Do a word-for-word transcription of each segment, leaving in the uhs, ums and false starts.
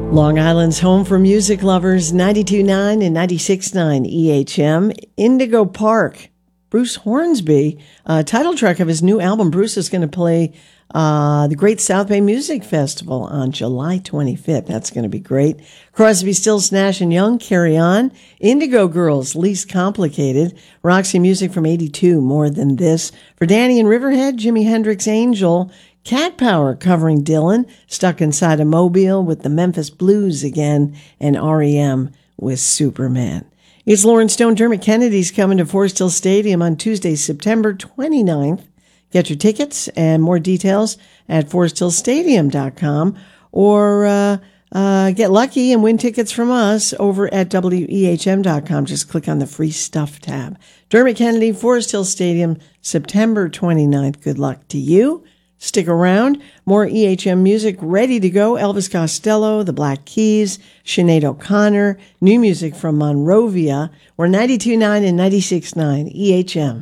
Long Island's home for music lovers, ninety-two point nine and ninety-six point nine E H M. Indigo Park. Bruce Hornsby, uh, title track of his new album. Bruce is going to play uh, the Great South Bay Music Festival on July twenty-fifth. That's going to be great. Crosby, Stills, Nash and Young, Carry On. Indigo Girls, Least Complicated. Roxy Music from eighty-two, More Than This. For Danny and Riverhead, Jimi Hendrix, Angel. Cat Power covering Dylan, Stuck Inside a Mobile with the Memphis Blues again, and R E M with Superman. It's Lauren Stone. Dermot Kennedy's coming to Forest Hill Stadium on Tuesday, September twenty-ninth. Get your tickets and more details at forest hill stadium dot com or uh, uh, get lucky and win tickets from us over at W E H M dot com. Just click on the free stuff tab. Dermot Kennedy, Forest Hill Stadium, September twenty-ninth. Good luck to you. Stick around. More E H M music ready to go. Elvis Costello, The Black Keys, Sinead O'Connor, new music from Monrovia. We're ninety-two point nine and ninety-six point nine E H M.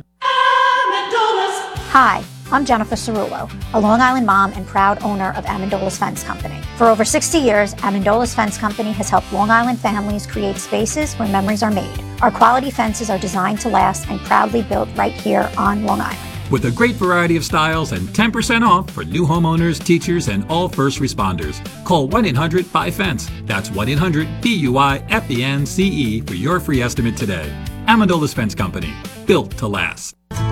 Hi, I'm Jennifer Cerullo, a Long Island mom and proud owner of Amendolas Fence Company. For over sixty years, Amendolas Fence Company has helped Long Island families create spaces where memories are made. Our quality fences are designed to last and proudly built right here on Long Island. With a great variety of styles and ten percent off for new homeowners, teachers, and all first responders. Call one eight hundred buy fence. That's one eight hundred B U I F E N C E for your free estimate today. Amendolas Fence Company, built to last.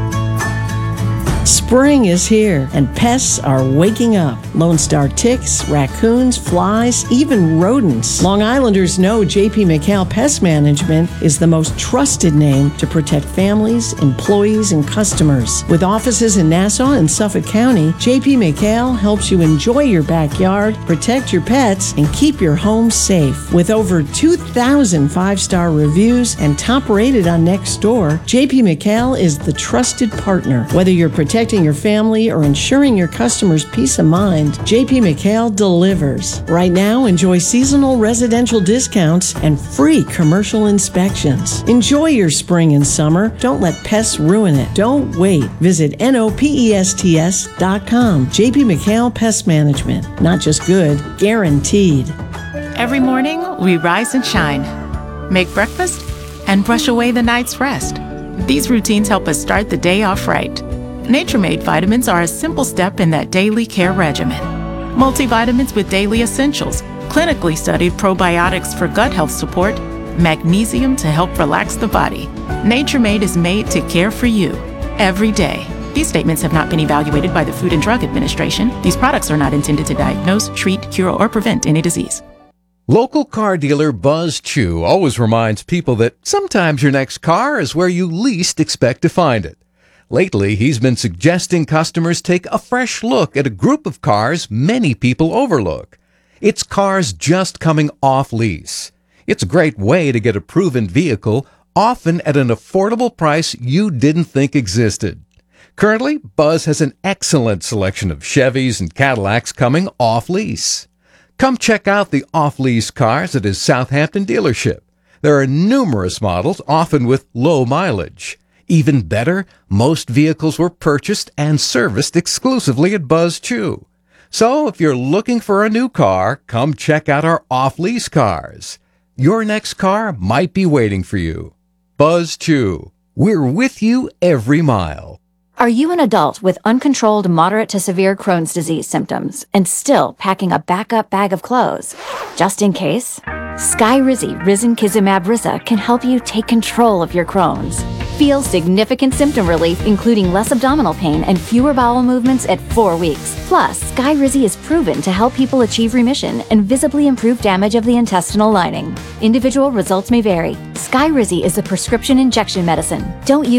Spring is here, and pests are waking up. Lone Star ticks, raccoons, flies, even rodents. Long Islanders know J P McHale Pest Management is the most trusted name to protect families, employees, and customers. With offices in Nassau and Suffolk County, J P McHale helps you enjoy your backyard, protect your pets, and keep your home safe. With over two thousand five-star reviews and top rated on Nextdoor, J P McHale is the trusted partner. Whether you're protecting your family or ensuring your customers' peace of mind, J P McHale delivers. Right now, enjoy seasonal residential discounts and free commercial inspections. Enjoy your spring and summer. Don't let pests ruin it. Don't wait. Visit N O P E S T S dot com. J P McHale Pest Management. Not just good, guaranteed. Every morning, we rise and shine, make breakfast, and brush away the night's rest. These routines help us start the day off right. Nature-Made vitamins are a simple step in that daily care regimen. Multivitamins with daily essentials, clinically studied probiotics for gut health support, magnesium to help relax the body. Nature-Made is made to care for you every day. These statements have not been evaluated by the Food and Drug Administration. These products are not intended to diagnose, treat, cure, or prevent any disease. Local car dealer Buzz Chew always reminds people that sometimes your next car is where you least expect to find it. Lately, he's been suggesting customers take a fresh look at a group of cars many people overlook. It's cars just coming off lease. It's a great way to get a proven vehicle, often at an affordable price you didn't think existed. Currently, Buzz has an excellent selection of Chevys and Cadillacs coming off lease. Come check out the off-lease cars at his Southampton dealership. There are numerous models, often with low mileage. Even better, most vehicles were purchased and serviced exclusively at Buzz Chew. So if you're looking for a new car, come check out our off-lease cars. Your next car might be waiting for you. Buzz Chew. We're with you every mile. Are you an adult with uncontrolled moderate to severe Crohn's disease symptoms and still packing a backup bag of clothes? Just in case? Skyrizi Risankizumab Riza can help you take control of your Crohn's. Feel significant symptom relief, including less abdominal pain and fewer bowel movements at four weeks. Plus, Skyrizi is proven to help people achieve remission and visibly improve damage of the intestinal lining. Individual results may vary. Skyrizi is a prescription injection medicine. Don't use